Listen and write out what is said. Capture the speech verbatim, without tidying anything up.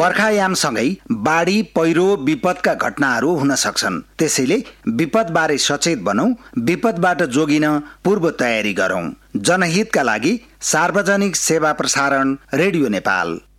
बर्खायामसँगै बाढी पहिरो विपदका घटनाहरू हुन सक्छन्। त्यसैले विपदबारे सचेत बनौं, विपदबाट जोगिन पूर्व तयारी गरौं। जनहितका लागि सार्वजनिक सेवा प्रसारण रेडियो नेपाल।